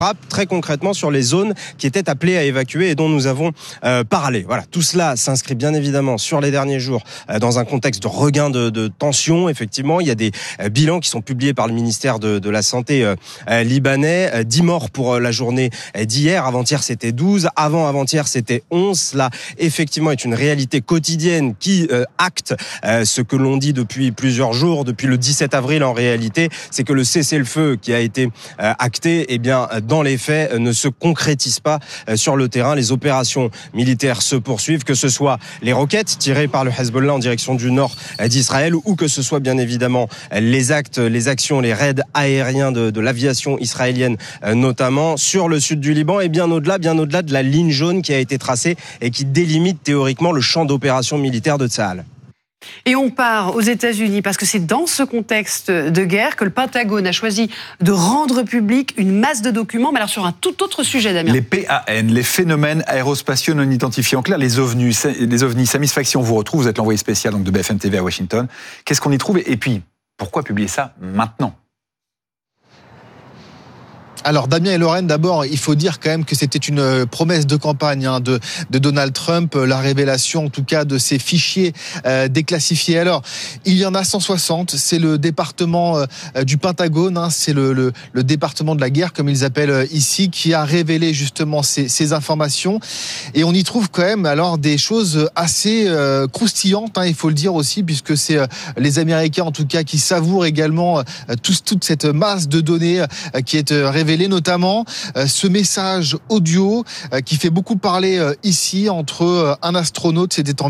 très concrètement sur les zones qui étaient appelées à évacuer et dont nous avons parlé. Voilà, tout cela s'inscrit bien évidemment sur les derniers jours dans un contexte de regain de tension. Effectivement, il y a des bilans qui sont publiés par le ministère de la Santé libanais. 10 morts pour la journée d'hier. Avant-hier, c'était 12. Avant-hier, c'était 11. Cela, effectivement, est une réalité quotidienne qui acte ce que l'on dit depuis plusieurs jours, depuis le 17 avril en réalité, c'est que le cessez-le-feu qui a été acté, eh bien, dans les faits, ne se concrétise pas sur le terrain. Les opérations militaires se poursuivent, que ce soit les roquettes tirées par le Hezbollah en direction du nord d'Israël ou que ce soit bien évidemment les actes, les actions, les raids aériens de l'aviation israélienne notamment sur le sud du Liban et bien au-delà de la ligne jaune qui a été tracée et qui délimite théoriquement le champ d'opération militaire de Tsahal. Et on part aux États-Unis parce que c'est dans ce contexte de guerre que le Pentagone a choisi de rendre public une masse de documents, mais alors sur un tout autre sujet, Damien. Les PAN, les phénomènes aérospatiaux non identifiés. En clair, les ovnis. Samis Faxi, on vous retrouve, vous êtes l'envoyé spécial donc, de BFM TV à Washington. Qu'est-ce qu'on y trouve et puis, pourquoi publier ça maintenant ? Alors Damien et Lorraine, d'abord, il faut dire quand même que c'était une promesse de campagne de Donald Trump, la révélation en tout cas de ces fichiers déclassifiés. Alors, il y en a 160, c'est le département du Pentagone, c'est le département de la guerre, comme ils appellent ici, qui a révélé justement ces informations. Et on y trouve quand même alors des choses assez croustillantes, il faut le dire aussi, puisque c'est les Américains en tout cas qui savourent également toute cette masse de données qui est révélée, notamment ce message audio qui fait beaucoup parler ici entre un astronaute, c'était en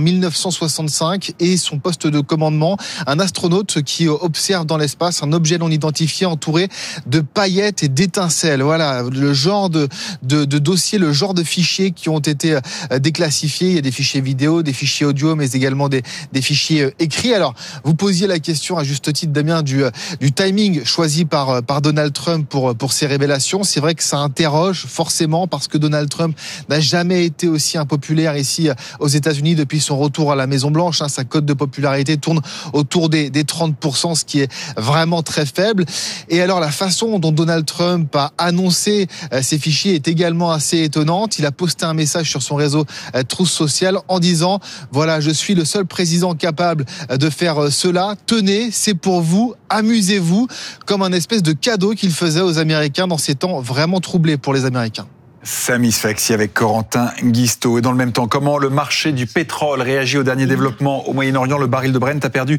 1965, et son poste de commandement, un astronaute qui observe dans l'espace un objet non identifié entouré de paillettes et d'étincelles. Voilà, le genre de dossier, le genre de fichiers qui ont été déclassifiés. Il y a des fichiers vidéo, des fichiers audio, mais également des fichiers écrits. Alors, vous posiez la question à juste titre, Damien, du timing choisi par Donald Trump pour ces révélations. C'est vrai que ça interroge forcément parce que Donald Trump n'a jamais été aussi impopulaire ici aux États-Unis depuis son retour à la Maison-Blanche. Sa cote de popularité tourne autour des 30%, ce qui est vraiment très faible. Et alors la façon dont Donald Trump a annoncé ces fichiers est également assez étonnante. Il a posté un message sur son réseau Truth Social en disant « Voilà, je suis le seul président capable de faire cela. Tenez, c'est pour vous, amusez-vous », comme un espèce de cadeau qu'il faisait aux Américains dans ces temps vraiment troublés pour les Américains. Samis Faxi avec Corentin Guisteau. Et dans le même temps, comment le marché du pétrole réagit aux derniers développements au Moyen-Orient? Le baril de Brent a perdu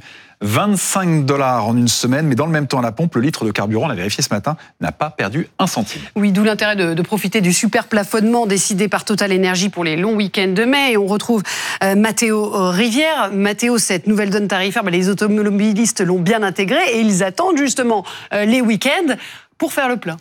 $25 en une semaine, mais dans le même temps, à la pompe, le litre de carburant, on l'a vérifié ce matin, n'a pas perdu un centime. Oui, d'où l'intérêt de profiter du super plafonnement décidé par Total Energy pour les longs week-ends de mai. Et on retrouve Matteo Rivière. Matteo, cette nouvelle donne tarifaire, les automobilistes l'ont bien intégrée et ils attendent justement les week-ends pour faire le plein.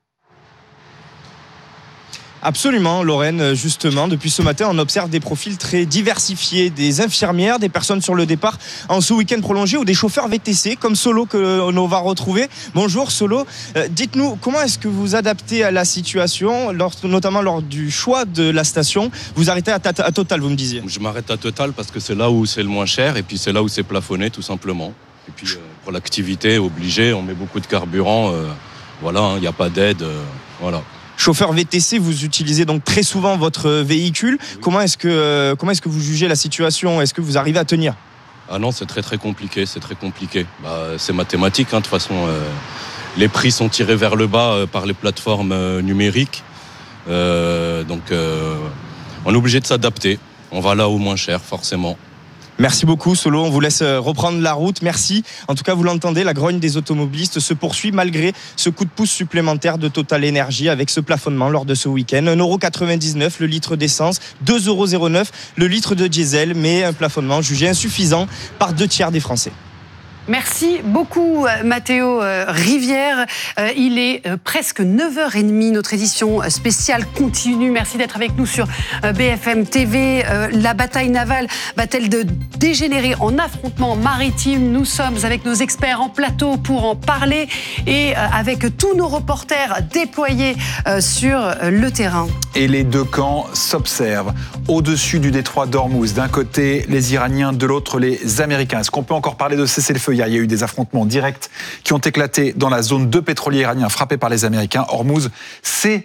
Absolument, Lorraine, justement. Depuis ce matin, on observe des profils très diversifiés, des infirmières, des personnes sur le départ en ce week-end prolongé ou des chauffeurs VTC comme Solo que l'on va retrouver. Bonjour Solo, dites-nous comment est-ce que vous adaptez à la situation, notamment lors du choix de la station. Vous arrêtez à Total, vous me disiez. Je m'arrête à Total parce que c'est là où c'est le moins cher et puis c'est là où c'est plafonné tout simplement. Et puis pour l'activité obligée, on met beaucoup de carburant, voilà, il n'y a pas d'aide, voilà. Chauffeur VTC, vous utilisez donc très souvent votre véhicule. Oui. Comment est-ce que vous jugez la situation? Est-ce que vous arrivez à tenir? Ah non, c'est très compliqué, c'est très compliqué. C'est mathématique, de toute façon. Les prix sont tirés vers le bas par les plateformes numériques. Donc on est obligé de s'adapter. On va là au moins cher, forcément. Merci beaucoup Solo, on vous laisse reprendre la route, merci. En tout cas, vous l'entendez, la grogne des automobilistes se poursuit malgré ce coup de pouce supplémentaire de Total Energy avec ce plafonnement lors de ce week-end. 1,99€ le litre d'essence, 2,09€ le litre de diesel, mais un plafonnement jugé insuffisant par 2/3 des Français. Merci beaucoup Matteo Rivière. Il est presque 9h30, notre édition spéciale continue. Merci d'être avec nous sur BFM TV. La bataille navale va-t-elle dégénérer en affrontement maritime? Nous sommes avec nos experts en plateau pour en parler et avec tous nos reporters déployés sur le terrain. Et les deux camps s'observent au-dessus du détroit d'Ormuz. D'un côté, les Iraniens, de l'autre, les Américains. Est-ce qu'on peut encore parler de cessez-le-feu? Il y a eu des affrontements directs qui ont éclaté dans la zone de pétrolier iranien frappée par les Américains. Ormuz, c'est